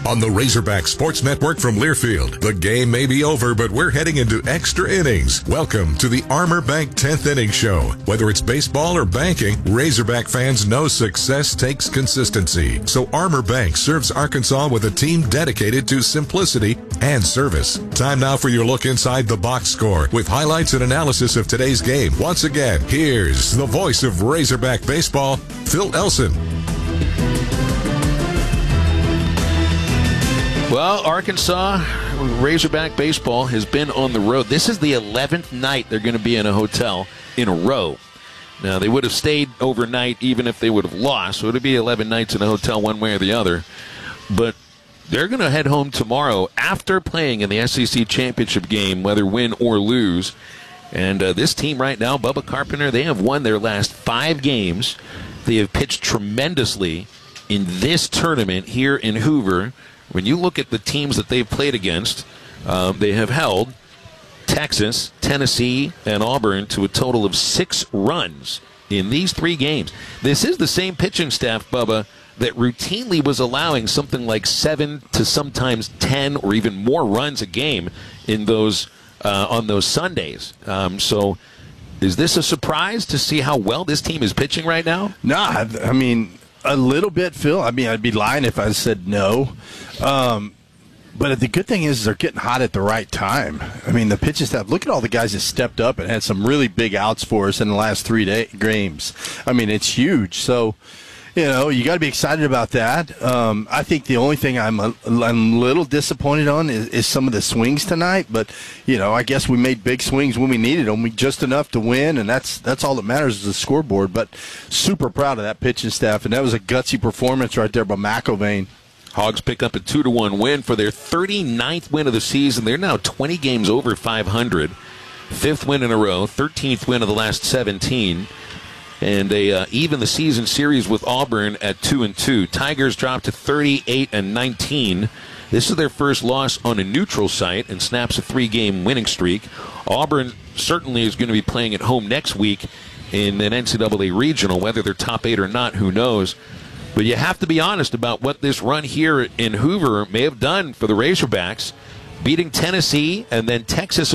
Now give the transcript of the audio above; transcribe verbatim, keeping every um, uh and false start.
On the Razorback Sports Network from Learfield, the game may be over, but we're heading into extra innings. Welcome to the Armor Bank tenth Inning Show. Whether it's baseball or banking, Razorback fans know success takes consistency. So Armor Bank serves Arkansas with a team dedicated to simplicity and service. Time now for your look inside the box score with highlights and analysis of today's game. Once again, here's the voice of Razorback baseball, Phil Elson. Well, Arkansas Razorback baseball has been on the road. This is the eleventh night they're going to be in a hotel in a row. Now, they would have stayed overnight even if they would have lost, so it would be eleven nights in a hotel one way or the other. But they're going to head home tomorrow after playing in the S E C championship game, whether win or lose. And uh, this team right now, Bubba Carpenter, they have won their last five games. They have pitched tremendously in this tournament here in Hoover. When you look at the teams that they've played against, um, they have held Texas, Tennessee, and Auburn to a total of six runs in these three games. This is the same pitching staff, Bubba, that routinely was allowing something like seven to sometimes ten or even more runs a game in those uh, on those Sundays. Um, so is this a surprise to see how well this team is pitching right now? Nah, I mean, a little bit, Phil. I mean, I'd be lying if I said no. Um, but the good thing is they're getting hot at the right time. I mean, the pitching staff, look at all the guys that stepped up and had some really big outs for us in the last three day, games. I mean, it's huge. So, you know, you got to be excited about that. Um, I think the only thing I'm a, I'm a little disappointed on is, is some of the swings tonight. But, you know, I guess we made big swings when we needed them. We just enough to win, and that's that's all that matters is the scoreboard. But super proud of that pitching staff, and that was a gutsy performance right there by McIlvain. Hogs pick up a two to one win for their thirty-ninth win of the season. They're now twenty games over five hundred. Fifth win in a row, thirteenth win of the last seventeen. And a uh, even the season series with Auburn at two and two. Tigers dropped to thirty-eight and nineteen. This is their first loss on a neutral site and snaps a three-game winning streak. Auburn certainly is going to be playing at home next week in an N C double A regional. Whether they're top eight or not, who knows? But you have to be honest about what this run here in Hoover may have done for the Razorbacks, beating Tennessee and then Texas